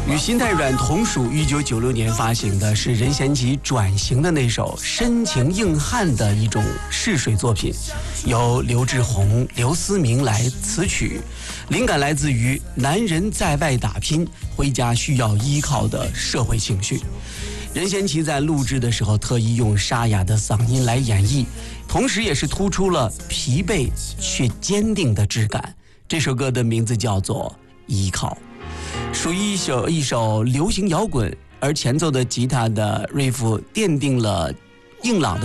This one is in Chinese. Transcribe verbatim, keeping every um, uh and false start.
与心太软同属一九九六年发行的是任贤齐转型的那首深情硬汉的一种试水作品，由刘志宏、刘思明来词曲，灵感来自于男人在外打拼，回家需要依靠的社会情绪。任贤齐在录制的时候特意用沙哑的嗓音来演绎，同时也是突出了疲惫却坚定的质感。这首歌的名字叫做《依靠》，属于一首一首流行摇滚，而前奏的吉他的 riff 奠定了硬朗的